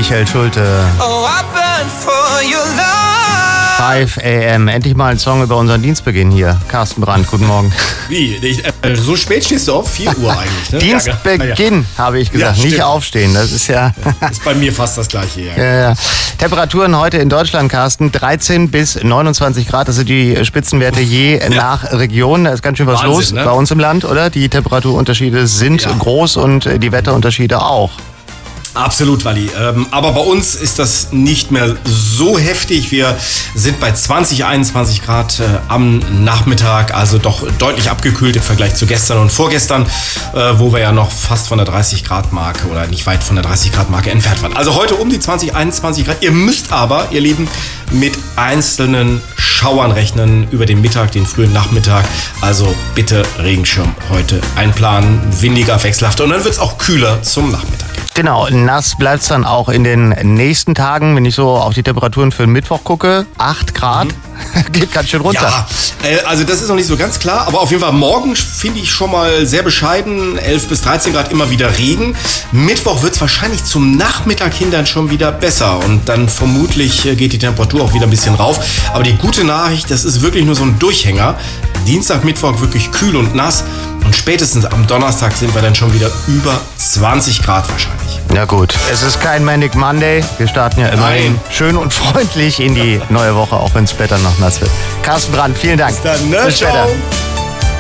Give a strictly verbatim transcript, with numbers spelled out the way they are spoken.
Michael Schulte. Oh, I burn for your love. fünf a m Endlich mal ein Song über unseren Dienstbeginn hier. Carsten Brandt, guten Morgen. Wie? Ich, äh, so spät stehst du auf? vier Uhr eigentlich, ne? Dienstbeginn, ja, habe ich gesagt. Ja, nicht stimmt. aufstehen. Das ist ja... Ist bei mir fast das Gleiche, ja. Ja, ja. Temperaturen heute in Deutschland, Carsten, dreizehn bis neunundzwanzig Grad. Das sind die Spitzenwerte je Ja. nach Region. Da ist ganz schön was Wahnsinn, los ne? bei uns im Land, oder? Die Temperaturunterschiede sind Ja. groß und die Wetterunterschiede auch. Absolut, Walli. Ähm, aber bei uns ist das nicht mehr so heftig. Wir sind bei zwanzig, einundzwanzig Grad äh, am Nachmittag, also doch deutlich abgekühlt im Vergleich zu gestern und vorgestern, äh, wo wir ja noch fast von der dreißig Grad Marke oder nicht weit von der dreißig Grad Marke entfernt waren. Also heute um die zwanzig, einundzwanzig Grad. Ihr müsst aber, ihr Lieben, mit einzelnen Schauern rechnen über den Mittag, den frühen Nachmittag. Also bitte Regenschirm heute einplanen, windiger, wechselhafter und dann wird es auch kühler zum Nachmittag. Genau, nass bleibt es dann auch in den nächsten Tagen. Wenn ich so auf die Temperaturen für den Mittwoch gucke, acht Grad, mhm. geht ganz schön runter. Ja, äh, also das ist noch nicht so ganz klar, aber auf jeden Fall morgen finde ich schon mal sehr bescheiden, elf bis dreizehn Grad, immer wieder Regen. Mittwoch wird es wahrscheinlich zum Nachmittag hin dann schon wieder besser und dann vermutlich äh, geht die Temperatur auch wieder ein bisschen rauf. Aber die gute Nachricht, das ist wirklich nur so ein Durchhänger. Dienstag, Mittwoch wirklich kühl und nass und spätestens am Donnerstag sind wir dann schon wieder über zwanzig Grad wahrscheinlich. Na gut, es ist kein Manic Monday. Wir starten ja immerhin Nein. schön und freundlich in die neue Woche, auch wenn es später noch nass wird. Carsten Brandt, vielen Dank. Bis dann, ne? Bis später. Ciao.